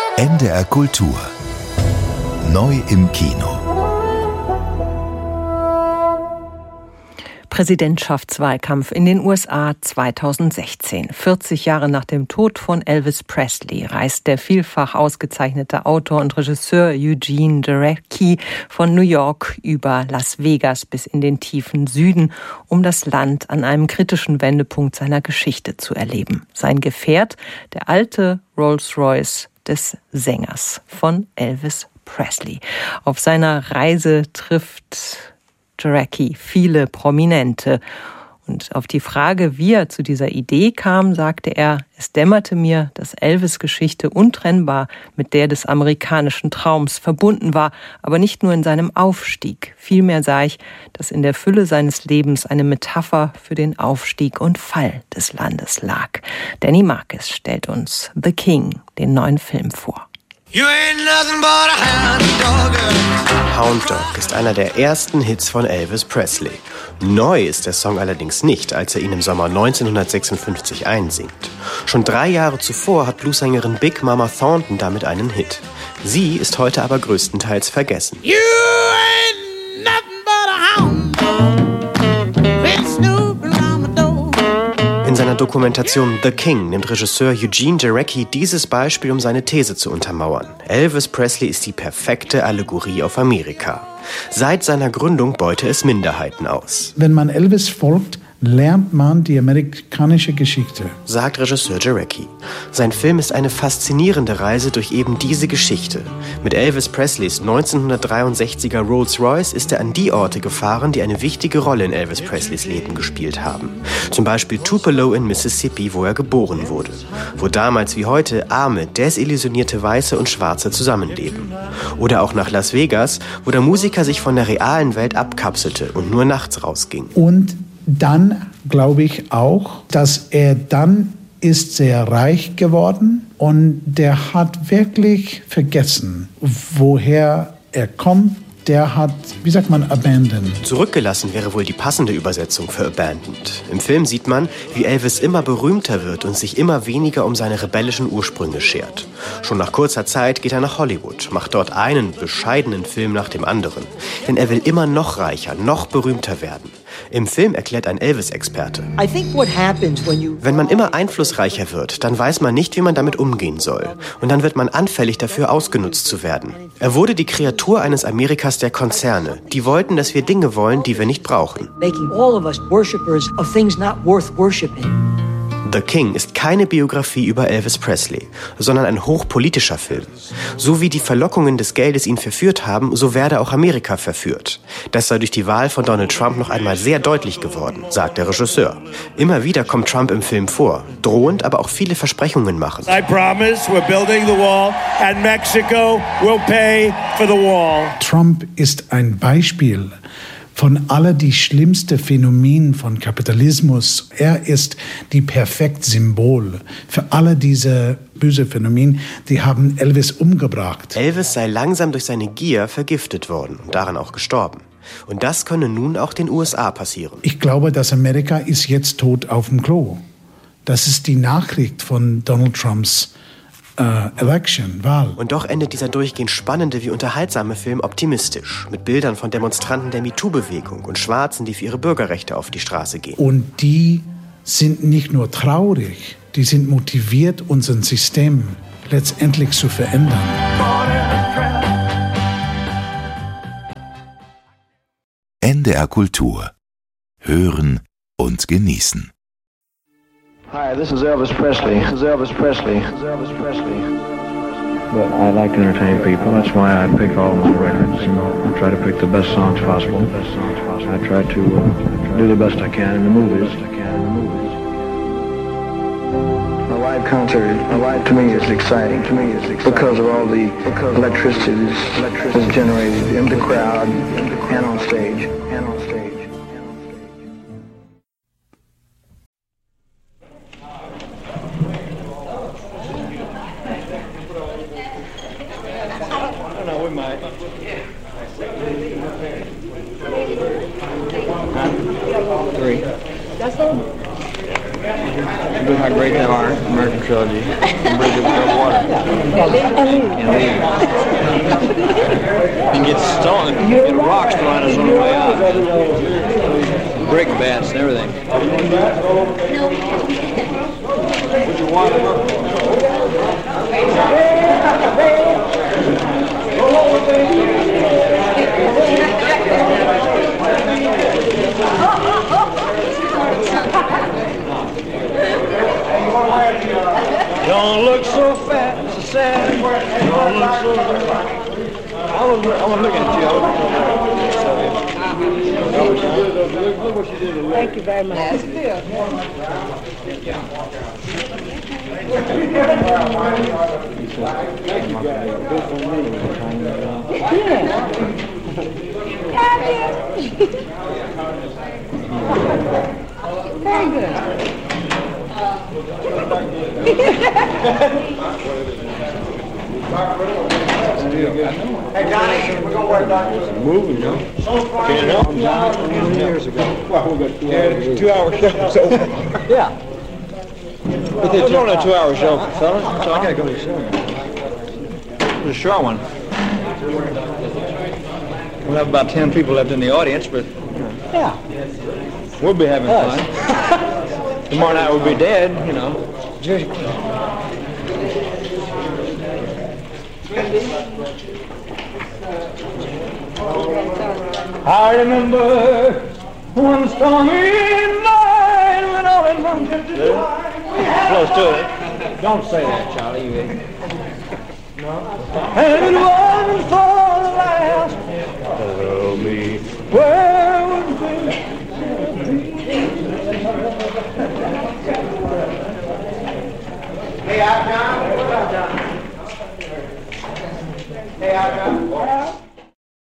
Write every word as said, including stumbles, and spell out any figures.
N D R Kultur. Neu im Kino. Präsidentschaftswahlkampf in den U S A zweitausendsechzehn. vierzig Jahre nach dem Tod von Elvis Presley reist der vielfach ausgezeichnete Autor und Regisseur Eugene Jarecki von New York über Las Vegas bis in den tiefen Süden, um das Land an einem kritischen Wendepunkt seiner Geschichte zu erleben. Sein Gefährt, der alte Rolls-Royce des Sängers von Elvis Presley. Auf seiner Reise trifft Jarecki viele Prominente. Und auf die Frage, wie er zu dieser Idee kam, sagte er, es dämmerte mir, dass Elvis' Geschichte untrennbar mit der des amerikanischen Traums verbunden war, aber nicht nur in seinem Aufstieg. Vielmehr sah ich, dass in der Fülle seines Lebens eine Metapher für den Aufstieg und Fall des Landes lag. Danny Marcus stellt uns The King, den neuen Film, vor. You ain't nothing but a hound dog. Hound Dog ist einer der ersten Hits von Elvis Presley. Neu ist der Song allerdings nicht, als er ihn im Sommer neunzehnhundertsechsundfünfzig einsingt. Schon drei Jahre zuvor hat Bluessängerin Big Mama Thornton damit einen Hit. Sie ist heute aber größtenteils vergessen. You ain't nothing but a hound dog. Been snooping around my door. In seiner Dokumentation The King nimmt Regisseur Eugene Jarecki dieses Beispiel, um seine These zu untermauern. Elvis Presley ist die perfekte Allegorie auf Amerika. Seit seiner Gründung beute es Minderheiten aus. Wenn man Elvis folgt, lernt man die amerikanische Geschichte, sagt Regisseur Jarecki. Sein Film ist eine faszinierende Reise durch eben diese Geschichte. Mit Elvis Presleys neunzehnhundertdreiundsechziger Rolls-Royce ist er an die Orte gefahren, die eine wichtige Rolle in Elvis Presleys Leben gespielt haben. Zum Beispiel Tupelo in Mississippi, wo er geboren wurde. Wo damals wie heute arme, desillusionierte Weiße und Schwarze zusammenleben. Oder auch nach Las Vegas, wo der Musiker sich von der realen Welt abkapselte und nur nachts rausging. Und dann glaube ich auch, dass er dann ist sehr reich geworden und der hat wirklich vergessen, woher er kommt. Der hat, wie sagt man, abandoned. Zurückgelassen wäre wohl die passende Übersetzung für abandoned. Im Film sieht man, wie Elvis immer berühmter wird und sich immer weniger um seine rebellischen Ursprünge schert. Schon nach kurzer Zeit geht er nach Hollywood, macht dort einen bescheidenen Film nach dem anderen. Denn er will immer noch reicher, noch berühmter werden. Im Film erklärt ein Elvis-Experte: Wenn man immer einflussreicher wird, dann weiß man nicht, wie man damit umgehen soll. Und dann wird man anfällig dafür, ausgenutzt zu werden. Er wurde die Kreatur eines Amerikas der Konzerne. Die wollten, dass wir Dinge wollen, die wir nicht brauchen. The King ist keine Biografie über Elvis Presley, sondern ein hochpolitischer Film. So wie die Verlockungen des Geldes ihn verführt haben, so werde auch Amerika verführt. Das sei durch die Wahl von Donald Trump noch einmal sehr deutlich geworden, sagt der Regisseur. Immer wieder kommt Trump im Film vor, drohend, aber auch viele Versprechungen machen. I promise we're building the wall and Mexico will pay for the wall. Trump ist ein Beispiel von alle die schlimmste Phänomen von Kapitalismus. Er ist die perfekte Symbol für alle diese böse Phänomene, die haben Elvis umgebracht. Elvis sei langsam durch seine Gier vergiftet worden und daran auch gestorben. Und das könne nun auch den U S A passieren. Ich glaube, dass Amerika ist jetzt tot auf dem Klo. Das ist die Nachricht von Donald Trumps Uh, Election, Wahl. Und doch endet dieser durchgehend spannende wie unterhaltsame Film optimistisch. Mit Bildern von Demonstranten der MeToo-Bewegung und Schwarzen, die für ihre Bürgerrechte auf die Straße gehen. Und die sind nicht nur traurig, die sind motiviert, unser System letztendlich zu verändern. N D R Kultur. Hören und genießen. Hi, this is Elvis Presley. This is Elvis Presley. This is Elvis Presley. But I like to entertain people. That's why I pick all my records. You know, I try to pick the best songs possible. I try to uh, do the best I can in the movies. A live concert, a live to me is exciting. To me is exciting because of all the electricity that's generated in the crowd and on stage. And on stage. Three. That's all? Look how great they are, American Trilogy. And Bridge Over Troubled Water. and leave. And get stoned, get rocks thrown on us on the way out. Brick bats and everything. Would you want to Don't look so fat, so sad. Don't look so fat. I was, I was looking at you. I was Thank you very much. That's good. Very good. Hey, Johnny, we're going to work on it. Moving, you know. twenty years ago. Well, we got two, two hour show. So. Yeah. But it's only a two hour show, fellas. So I got to go to the show. It's a short one. We'll have about ten people left in the audience, but yeah, we'll be having fun. Tomorrow night we'll be dead, you know. I remember one stormy night when all in one close to it. Don't say that, Charlie. You idiot. No. And it wasn't for the last. Tell me where would we be? Hey, out, John. Hey, out, John.